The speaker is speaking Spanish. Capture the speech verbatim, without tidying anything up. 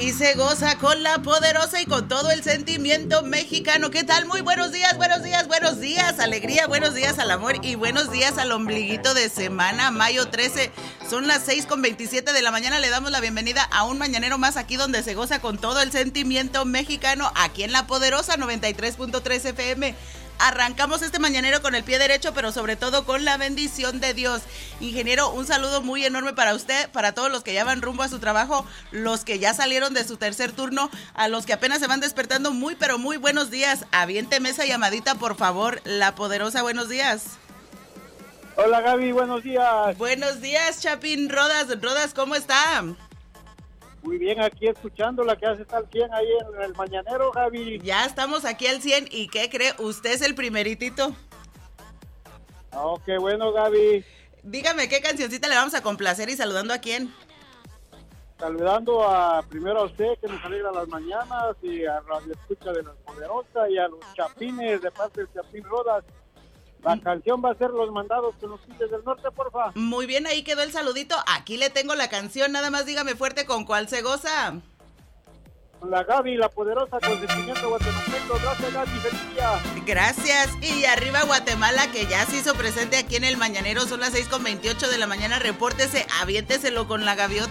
y se goza con la poderosa y con todo el sentimiento mexicano. ¿Qué tal? Muy buenos días, buenos días, buenos días, alegría, buenos días al amor y buenos días al ombliguito de semana, mayo trece. Son las seis con veintisiete de la mañana. Le damos la bienvenida a un mañanero más aquí donde se goza con todo el sentimiento mexicano, aquí en la poderosa noventa y tres punto tres F M. Arrancamos este mañanero con el pie derecho, pero sobre todo con la bendición de Dios. Ingeniero, un saludo muy enorme para usted, para todos los que ya van rumbo a su trabajo, los que ya salieron de su tercer turno, a los que apenas se van despertando, muy pero muy buenos días. Aviénteme esa llamadita, por favor, la poderosa, buenos días. Hola Gaby, buenos días. Buenos días, Chapín Rodas. Rodas, ¿cómo está? Muy bien, aquí escuchando la que hace tal cien ahí en el mañanero, Gaby. Ya estamos aquí al cien, ¿y qué cree? Usted es el primeritito. Oh, qué bueno, Gaby. Dígame, ¿qué cancioncita le vamos a complacer y saludando a quién? Saludando a primero a usted, que nos alegra las mañanas, y a Radio Escucha de la Poderosa, y a los chapines de parte del Chapín Rodas. La mm. canción va a ser Los Mandados con los Tigres del Norte, porfa. Muy bien, ahí quedó el saludito. Aquí le tengo la canción, nada más dígame fuerte con cuál se goza. Con la Gaby, la poderosa, con sentimiento guatemalteco. Gracias, Gaby, feliz día. Gracias, y arriba Guatemala, que ya se hizo presente aquí en el mañanero. Son las seis con veintiocho de la mañana, repórtese, aviénteselo con la gaviota.